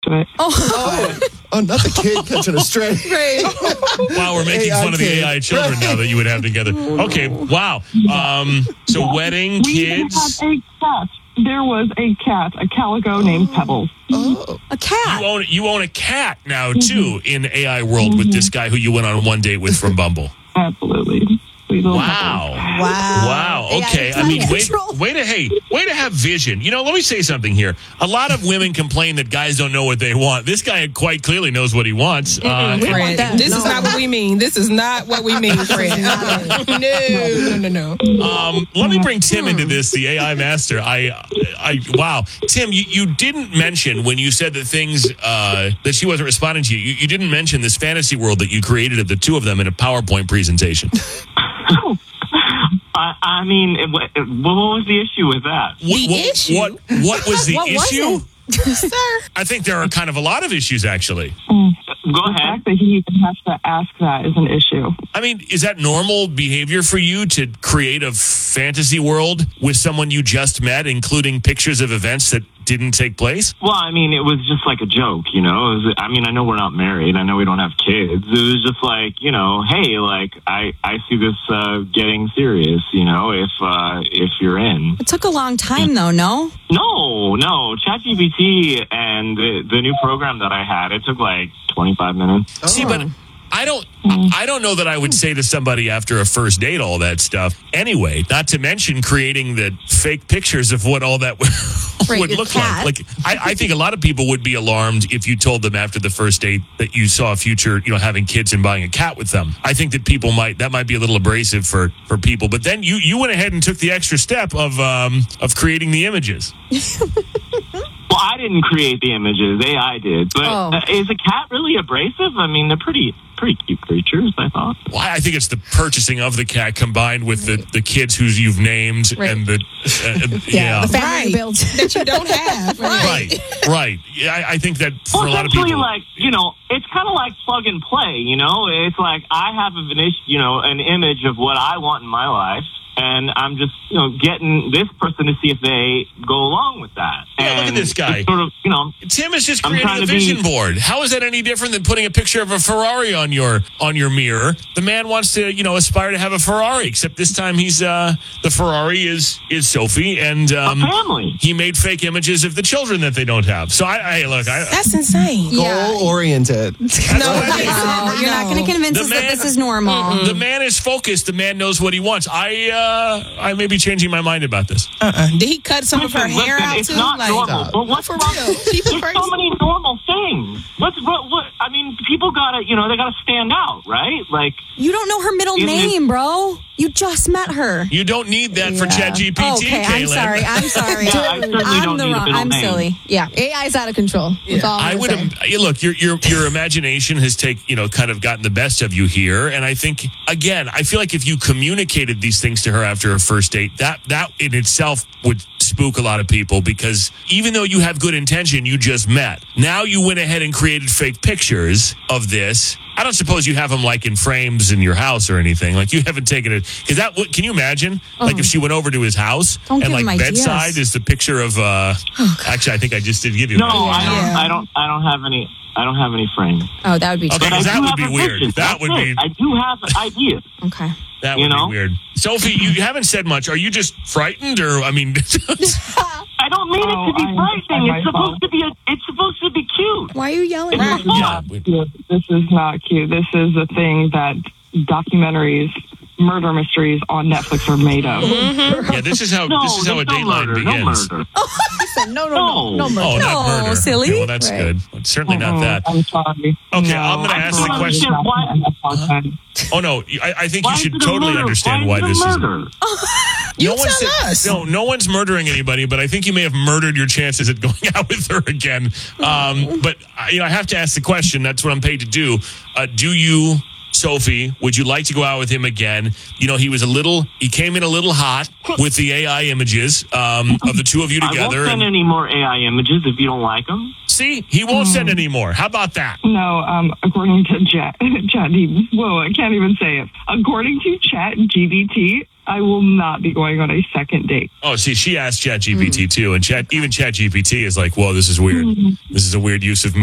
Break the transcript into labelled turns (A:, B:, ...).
A: accident.
B: Oh, not the kid catching a stray.
C: Right.
D: Wow, we're making
B: AI
D: fun of the
B: kid.
D: AI children now that you would have together. Okay, wow. So wedding,
A: We
D: kids.
A: had a cat. There was a cat, a calico named Pebbles.
C: A cat.
D: You own a cat now, too, in AI world with this guy who you went on one date with from Bumble.
A: Absolutely. Sweet little
D: Wow.
A: Pebbles.
D: Wow. Okay. I mean, way to have vision. You know, let me say something here. A lot of women complain that guys don't know what they want. This guy quite clearly knows what he wants.
C: Fred, this is not what we mean. This is not what we mean, Fred. No.
D: Let me bring Tim into this, the AI master. Wow. Tim, you didn't mention when you said that things that she wasn't responding to you. You didn't mention this fantasy world that you created of the two of them in a PowerPoint presentation.
E: I mean, what was the issue with that?
C: issue?
D: What was the
C: What was
D: issue?
C: Sir.
D: I think there are kind of a lot of issues, actually.
E: Go
A: The
E: ahead.
A: fact that he even has to ask that is an issue.
D: I mean, is that normal behavior for you to create a fantasy world with someone you just met, including pictures of events that didn't take place?
E: Well, I mean, it was just like a joke, you know? I mean, I know we're not married. I know we don't have kids. It was just like, you know, hey, like, I see this getting serious, you know, if you're in.
F: It took a long time, though, no?
E: No. ChatGPT and the new program that I had, it took like 25 minutes.
D: See, but I don't know that I would say to somebody after a first date all that stuff. Anyway, not to mention creating the fake pictures of what all that would
F: your
D: look
F: cat.
D: like. I think a lot of people would be alarmed if you told them after the first date that you saw a future, you know, having kids and buying a cat with them. I think that that might be a little abrasive for people. But then you went ahead and took the extra step of creating the images.
E: Well, I didn't create the images. AI did. But is a cat really abrasive? I mean, they're pretty cute creatures, I thought.
D: Well, I think it's the purchasing of the cat combined with the kids who you've named and the
F: The family built.
C: That you don't have.
D: Right. Yeah, I think that for a lot of
E: essentially,
D: people,
E: like, you know, it's kind of like plug and play, you know? It's like I have an image of what I want in my life, and I'm just, you know, getting this person to see if they go along with that.
D: Yeah,
E: and
D: look at this guy.
E: it's sort of, you know,
D: Tim is just
E: I'm
D: creating
E: trying
D: a
E: to
D: vision board. How is that any different than putting a picture of a Ferrari on your mirror? The man wants to, you know, aspire to have a Ferrari, except this time the Ferrari is Sophie, and
E: a family.
D: he made fake images of the children that they don't have. So
C: That's insane.
B: Goal-oriented.
F: No, you're not going to convince us that this is normal.
D: The man is focused. The man knows what he wants. I may be changing my mind about this.
C: Did he cut some of her hair out
E: it's
C: too?
E: not normal. But what's
C: for
E: wrong?
C: real? People
E: There's so many normal things. What? I mean, people gotta, you know, they gotta stand out, right? Like,
F: You don't know her middle name, bro. You just met her.
D: You don't need that for ChatGPT,
F: Okay,
D: Kaylin.
F: I'm sorry.
E: Yeah, I certainly don't need a middle
F: I'm
E: name.
F: silly. Yeah.
G: AI's out of control. That's all
D: I
G: I'm
D: would
G: gonna say.
D: look. Your imagination has kind of gotten the best of you here, and I think again, I feel like if you communicated these things to her after a first date, that in itself would spook a lot of people, because even though you have good intention, you just met. Now you went ahead and created fake pictures of this. I don't suppose you have them like in frames in your house or anything. Like you haven't taken it. Can you imagine? Like if she went over to his house
F: Don't
D: and
F: give
D: like
F: him ideas.
D: bedside is the picture of. Actually, I think I just did give you.
E: no,
D: that.
E: I don't have any. I don't have any frames.
F: Oh, that would be
D: Okay,
E: But I
D: because that
E: do
D: would
E: have
D: be
E: a
D: weird.
E: vision.
D: That
E: That's
D: would
E: it.
D: be.
E: I do have ideas.
F: Okay.
D: That would
E: You know?
D: be weird. Sophie, you haven't said much. Are you just frightened, or I mean?
E: I don't mean it to be
A: I'm
E: frightening.
A: my
E: It's supposed to be. It's supposed to be cute.
F: Why are you yelling?
E: It's
D: yeah,
E: fun.
A: This is not cute. This is a thing that documentaries, murder mysteries on Netflix are made of.
D: yeah. This is how a
E: there's
D: Dateline
E: murder,
D: begins.
E: No murder.
G: He said, no murder.
D: Oh, not
F: No,
D: murder.
F: silly.
D: Okay, well, that's good. Well, certainly not that.
A: I'm sorry.
D: Okay,
A: No,
D: I'm going to
A: I
D: ask
A: don't
D: the question.
A: understand why-
D: Oh no, I think
E: Why
D: you
E: is
D: should
E: it a
D: totally
E: murder?
D: understand why
E: is it a
D: this is.
E: murder?
C: You tell us.
D: No one's murdering anybody, but I think you may have murdered your chances at going out with her again. But I have to ask the question. That's what I'm paid to do. Do you, Sophie, would you like to go out with him again? You know, he came in a little hot with the AI images of the two of you
E: I
D: together.
E: won't send any more AI images if you don't like them.
D: See, he won't send any more. How about that?
A: No, according to I can't even say it. According to ChatGPT, I will not be going on a second date.
D: Oh, see, she asked ChatGPT too, and even ChatGPT is like, "Whoa, this is weird. This is a weird use of